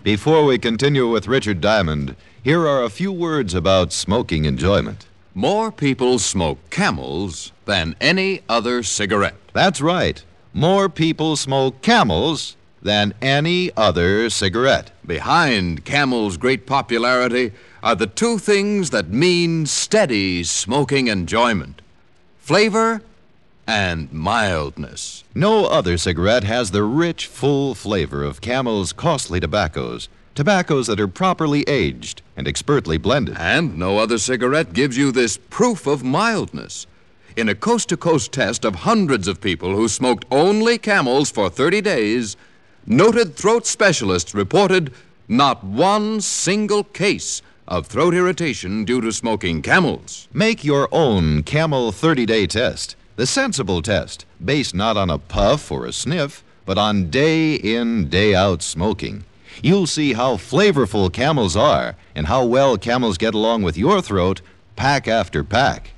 Before we continue with Richard Diamond, here are a few words about smoking enjoyment. More people smoke Camels than any other cigarette. That's right. More people smoke Camels than any other cigarette. Behind Camel's great popularity are the two things that mean steady smoking enjoyment: flavor and mildness. No other cigarette has the rich, full flavor of Camel's costly tobaccos that are properly aged and expertly blended. And no other cigarette gives you this proof of mildness. In a coast-to-coast test of hundreds of people who smoked only Camels for 30 days, noted throat specialists reported not one single case of throat irritation due to smoking Camels. Make your own Camel 30-day test, the sensible test, based not on a puff or a sniff, but on day-in, day-out smoking. You'll see how flavorful Camels are and how well Camels get along with your throat, pack after pack.